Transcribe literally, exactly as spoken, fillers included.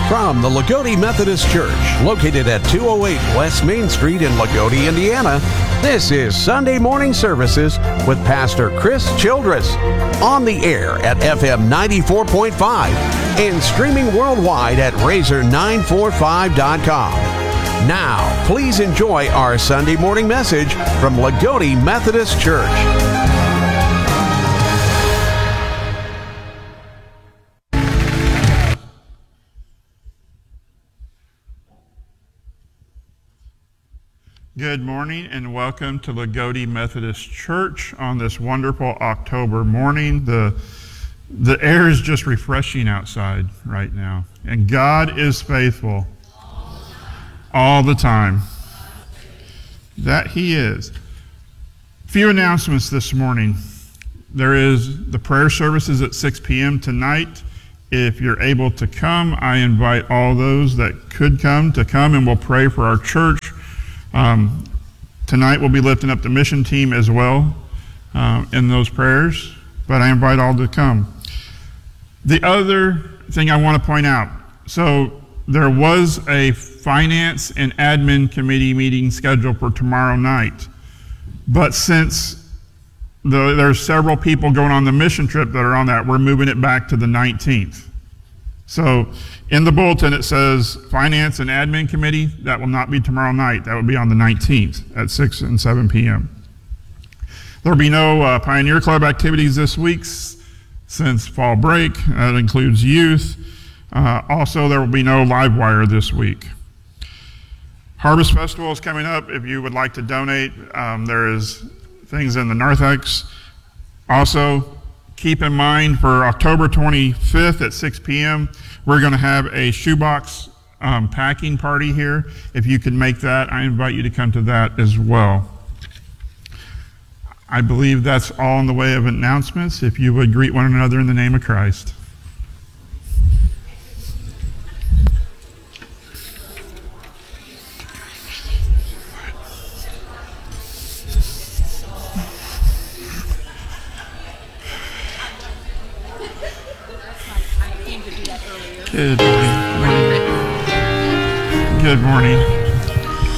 From the Lagodi Methodist Church, located at two oh eight West Main Street in Lagodi, Indiana, this is Sunday Morning Services with Pastor Chris Childress. On the air at F M ninety-four point five and streaming worldwide at razor nine forty-five dot com. Now, please enjoy our Sunday morning message from Lagodi Methodist Church. Good morning and welcome to Lagodi Methodist Church on this wonderful October morning. The, the air is just refreshing outside right now. And God is faithful all the time. That He is. Few announcements this morning. There is the prayer services at six p.m. tonight. If you're able to come, I invite all those that could come to come and we'll pray for our church. Um, tonight we'll be lifting up the mission team as well um, in those prayers, but I invite all to come. The other thing I want to point out, so there was a finance and admin committee meeting scheduled for tomorrow night, but since the, there's several people going on the mission trip that are on that, we're moving it back to the nineteenth. So in the bulletin it says Finance and Admin Committee. That will not be tomorrow night. That will be on the nineteenth at six and seven p.m. There will be no uh, Pioneer Club activities this week since fall break. That includes youth. Uh, also, there will be no live wire this week. Harvest Festival is coming up. If you would like to donate, um, there is things in the narthex. Also, keep in mind for October twenty-fifth at six p.m., we're going to have a shoebox um, packing party here. If you can make that, I invite you to come to that as well. I believe that's all in the way of announcements. If you would greet one another in the name of Christ. Good morning. Good morning.